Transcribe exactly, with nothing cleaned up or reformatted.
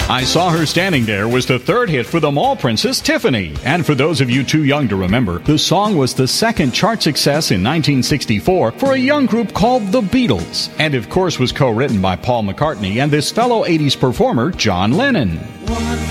I Saw Her Standing There was the third hit for the mall princess Tiffany. And for those of you too young to remember, the song was the second chart success in nineteen sixty-four for a young group called the Beatles. And of course was co-written by Paul McCartney and this fellow eighties performer, John Lennon. One